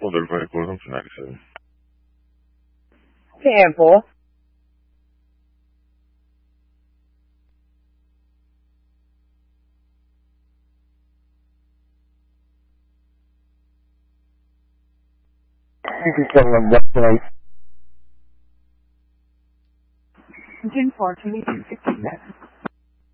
told everybody to close them for 97. It's a handful. You can settle on that place. Engine 4, 22, 15 minutes.